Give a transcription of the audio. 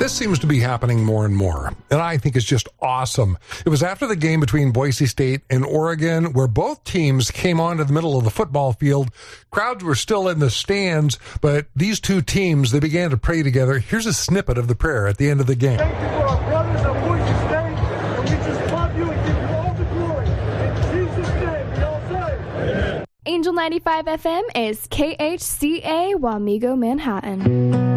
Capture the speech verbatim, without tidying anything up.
this seems to be happening more and more, and I think it's just awesome. It was after the game between Boise State and Oregon where both teams came onto the middle of the football field. Crowds were still in the stands, but these two teams, they began to pray together. Here's a snippet of the prayer at the end of the game. Thank you for our brothers at Boise State, and we just love you and give you all the glory. In Jesus' name, we all say, amen. Angel ninety-five F M is K H C A Wamego, Manhattan.